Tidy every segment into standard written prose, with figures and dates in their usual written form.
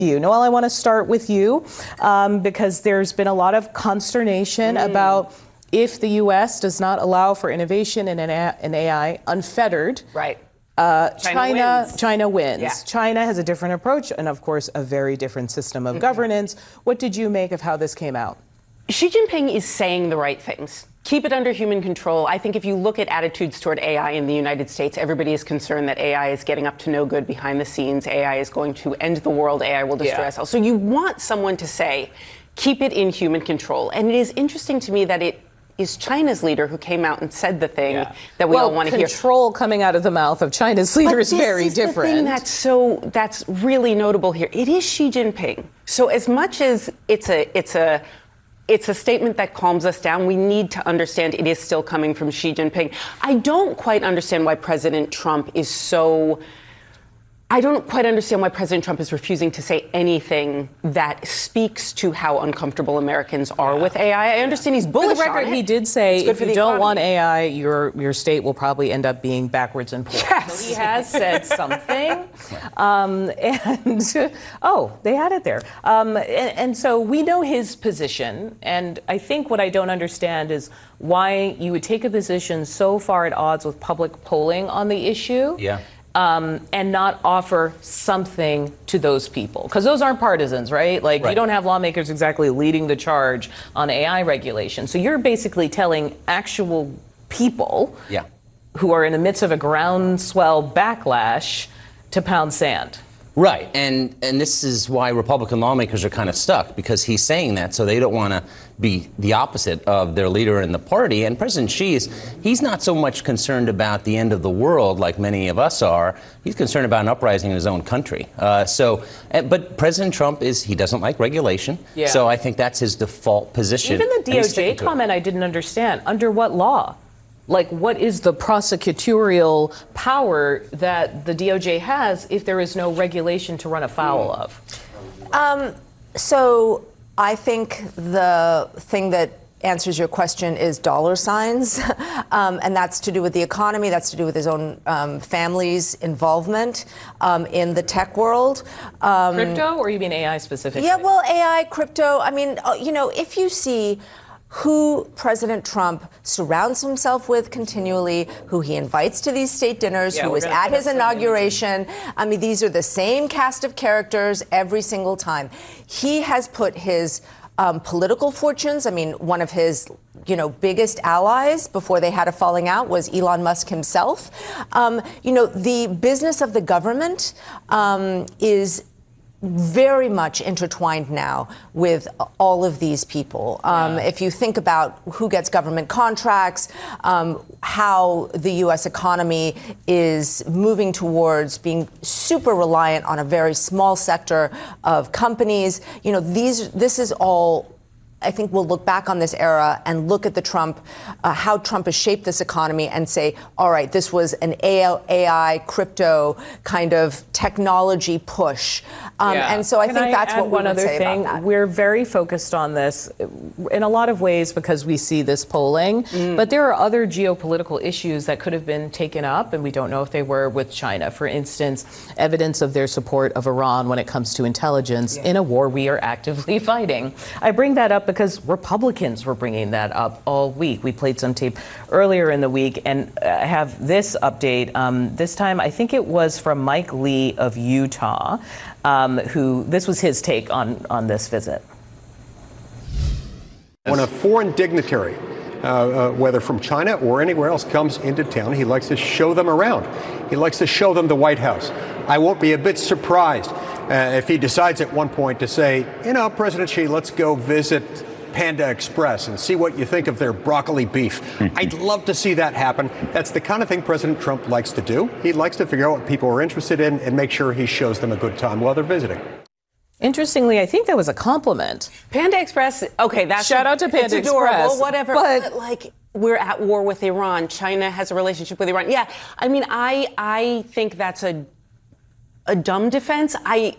Noelle, I want to start with you because there's been a lot of consternation about if the U.S. does not allow for innovation in AI unfettered. Right. China wins. Yeah. China has a different approach and, of course, a very different system of governance. What did you make of how this came out? Xi Jinping is saying the right things. Keep it under human control. I think if you look at attitudes toward AI in the United States, everybody is concerned that AI is getting up to no good behind the scenes. AI is going to end the world. AI will destroy us all. So you want someone to say, keep it in human control. And it is interesting to me that it is China's leader who came out and said the thing that we all want to hear. Control coming out of the mouth of China's leader is very different. The thing that's really notable here. It is Xi Jinping. So as much as it's a statement that calms us down, we need to understand it is still coming from Xi Jinping. I don't quite understand why President Trump is refusing to say anything that speaks to how uncomfortable Americans are with AI. I understand he's bullish For the record, on it. he did say if you don't want economy. AI, your state will probably end up being backwards and poor. Yes. So he has said something. They had it there. And so we know his position. And I think what I don't understand is why you would take a position so far at odds with public polling on the issue. Yeah. And not offer something to those people. Because those aren't partisans, right? Like, you don't have lawmakers exactly leading the charge on AI regulation. So you're basically telling actual people who are in the midst of a groundswell backlash to pound sand. Right. And this is why Republican lawmakers are kind of stuck, because he's saying that, so they don't want to be the opposite of their leader in the party. And President Xi he's not so much concerned about the end of the world like many of us are. He's concerned about an uprising in his own country. But President Trump he doesn't like regulation. Yeah. So I think that's his default position. Even the DOJ comment I didn't understand. Under what law? Like, what is the prosecutorial power that the DOJ has if there is no regulation to run afoul of? So I think the thing that answers your question is dollar signs. And that's to do with the economy. That's to do with his own family's involvement in the tech world. Crypto, or you mean AI specifically? Yeah, well, AI, crypto. I mean, if you see who President Trump surrounds himself with continually, who he invites to these state dinners, who was at his inauguration. I mean, these are the same cast of characters every single time. He has put his political fortunes. I mean, one of his biggest allies before they had a falling out was Elon Musk himself. The business of the government is very much intertwined now with all of these people. If you think about who gets government contracts, how the U.S. economy is moving towards being super reliant on a very small sector of companies, this is all. I think we'll look back on this era and look at how Trump has shaped this economy and say, all right, this was an AI, crypto kind of technology push. And so I think that's what we would say about that. We're very focused on this in a lot of ways because we see this polling, but there are other geopolitical issues that could have been taken up, and we don't know if they were with China. For instance, evidence of their support of Iran when it comes to intelligence in a war we are actively fighting. I bring that up because Republicans were bringing that up all week. We played some tape earlier in the week, and I have this update. This time, I think it was from Mike Lee of Utah, this was his take on this visit. When a foreign dignitary, whether from China or anywhere else, comes into town, he likes to show them around. He likes to show them the White House. I won't be a bit surprised if he decides at one point to say, President Xi, let's go visit Panda Express and see what you think of their broccoli beef. I'd love to see that happen. That's the kind of thing President Trump likes to do. He likes to figure out what people are interested in and make sure he shows them a good time while they're visiting. Interestingly, I think that was a compliment. Panda Express, okay, that's shout out to Panda it's adorable, Express, whatever. But we're at war with Iran. China has a relationship with Iran. Yeah, I mean, I think that's a dumb defense.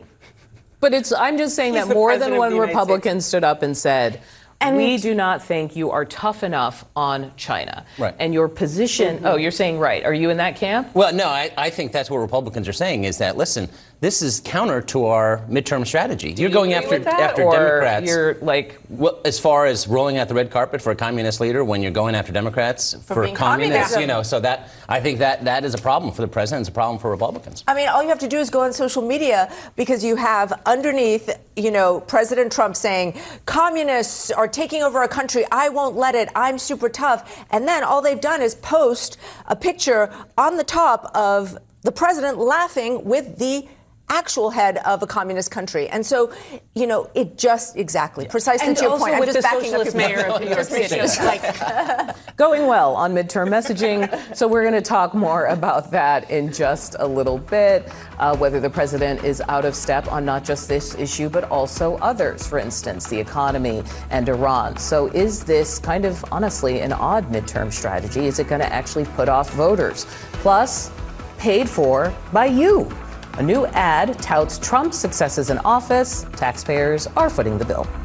But I'm just saying that more than one Republican stood up and said, we do not think you are tough enough on China. Right. And your position, you're saying right. Are you in that camp? Well, no, I think that's what Republicans are saying is that, listen, this is counter to our midterm strategy. You're going after or Democrats. You're like, well, as far as rolling out the red carpet for a communist leader when you're going after Democrats for being communists, communism. so that I think that is a problem for the president. It's a problem for Republicans. I mean, all you have to do is go on social media because you have underneath, President Trump saying, communists are taking over our country. I won't let it. I'm super tough. And then all they've done is post a picture on the top of the president laughing with the actual head of a communist country. And so, it just precisely and to your point. I'm with just the backing up socialist your mayor of New York City. going well on midterm messaging. So we're going to talk more about that in just a little bit, whether the president is out of step on not just this issue, but also others, for instance, the economy and Iran. So is this kind of, honestly, an odd midterm strategy? Is it going to actually put off voters? Plus, paid for by you. A new ad touts Trump's successes in office. Taxpayers are footing the bill.